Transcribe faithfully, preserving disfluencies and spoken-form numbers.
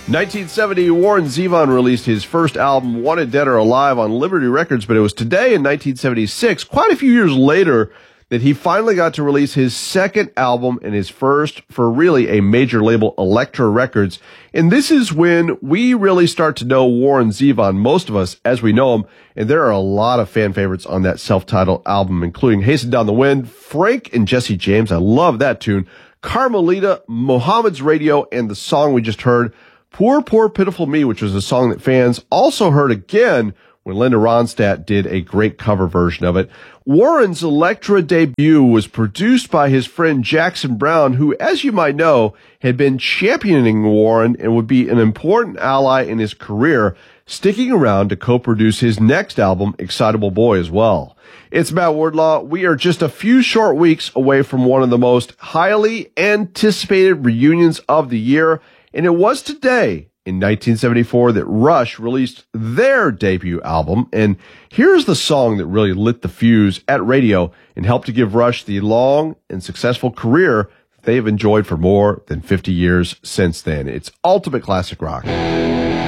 nineteen seventy, Warren Zevon released his first album, Wanted Dead or Alive, on Liberty Records, but it was today in nineteen seventy-six, quite a few years later, that he finally got to release his second album and his first for really a major label, Elektra Records. And this is when we really start to know Warren Zevon, most of us, as we know him. And there are a lot of fan favorites on that self-titled album, including Hasten Down the Wind, Frank and Jesse James. I love that tune. Carmelita, Mohammed's Radio, and the song we just heard, Poor, Poor, Pitiful Me, which was a song that fans also heard again when Linda Ronstadt did a great cover version of it. Warren's Elektra debut was produced by his friend Jackson Browne, who, as you might know, had been championing Warren and would be an important ally in his career, sticking around to co-produce his next album, Excitable Boy, as well. It's Matt Wardlaw. We are just a few short weeks away from one of the most highly anticipated reunions of the year, and it was today, in nineteen seventy-four, that Rush released their debut album, and here's the song that really lit the fuse at radio and helped to give Rush the long and successful career they have enjoyed for more than fifty years since then. It's ultimate classic rock.